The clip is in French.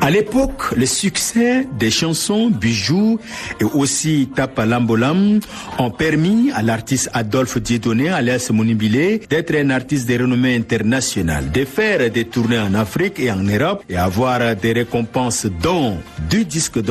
À l'époque, le succès des chansons Bijoux et aussi Tapa Lambolam ont permis à l'artiste Adolphe Dieudonné, alias Monibile, d'être un artiste de renommée internationale, de faire des tournées en Afrique et en Europe et avoir des récompenses dont 2 disques